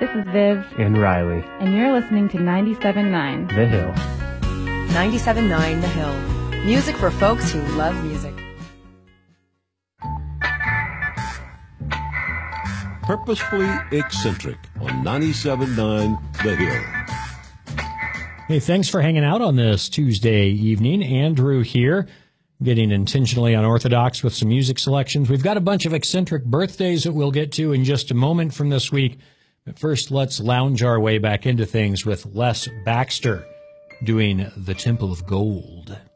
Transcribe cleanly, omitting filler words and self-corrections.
This is Viv. And Riley. And you're listening to 97.9 The Hill. 97.9 The Hill. Music for folks who love music. Purposefully Eccentric on 97.9 The Hill. Hey, thanks for hanging out on this Tuesday evening. Andrew here, getting intentionally unorthodox with some music selections. We've got a bunch of eccentric birthdays that we'll get to in just a moment from this week. But first, let's lounge our way back into things with Les Baxter doing The Temple of Gold.